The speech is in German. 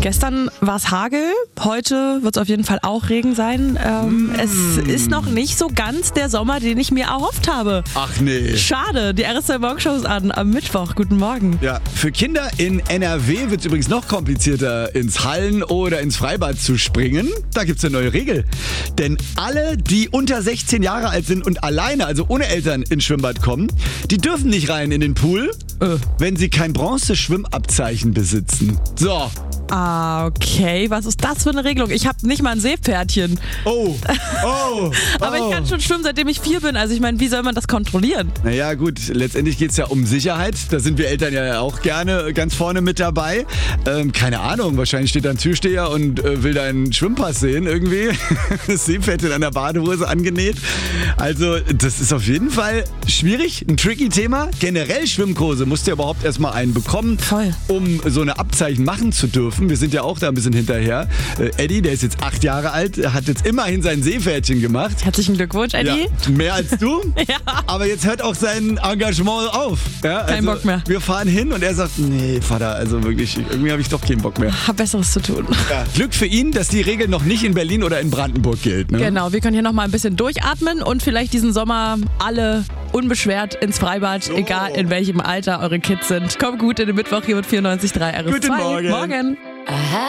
Gestern war es Hagel, heute wird es auf jeden Fall auch Regen sein. Es ist noch nicht so ganz der Sommer, den ich mir erhofft habe. Ach nee. Schade, die RS2 Morgenshow ist an am Mittwoch. Guten Morgen. Ja, für Kinder in NRW wird es übrigens noch komplizierter, ins Hallen- oder ins Freibad zu springen. Da gibt es eine neue Regel. Denn alle, die unter 16 Jahre alt sind und alleine, also ohne Eltern, ins Schwimmbad kommen, die dürfen nicht rein in den Pool, wenn sie kein Bronze-Schwimmabzeichen besitzen. So. Ah, okay. Was ist das für eine Regelung? Ich habe nicht mal ein Seepferdchen. Oh. Aber ich kann schon schwimmen, seitdem ich 4 bin. Also ich meine, wie soll man das kontrollieren? Naja gut, letztendlich geht es ja um Sicherheit. Da sind wir Eltern ja auch gerne ganz vorne mit dabei. Keine Ahnung, wahrscheinlich steht da ein Türsteher und will deinen Schwimmpass sehen irgendwie. Das Seepferdchen an der Badehose angenäht. Also das ist auf jeden Fall schwierig, ein tricky Thema. Generell Schwimmkurse musst du ja überhaupt erstmal einen bekommen, Voll. um so eine Abzeichen machen zu dürfen. Wir sind ja auch da ein bisschen hinterher. Eddie, der ist jetzt 8 Jahre alt, hat jetzt immerhin sein Seepferdchen gemacht. Herzlichen Glückwunsch, Eddie. Ja, mehr als du. Ja. Aber jetzt hört auch sein Engagement auf. Ja, Kein Bock mehr. Wir fahren hin und er sagt, nee, Vater, also wirklich, irgendwie habe ich doch keinen Bock mehr. Hab Besseres zu tun. Ja. Glück für ihn, dass die Regel noch nicht in Berlin oder in Brandenburg gilt. Ne? Genau, wir können hier nochmal ein bisschen durchatmen und vielleicht diesen Sommer alle unbeschwert ins Freibad, egal in welchem Alter eure Kids sind. Kommt gut in den Mittwoch hier mit 94.3 RS2. Guten Morgen. Morgen.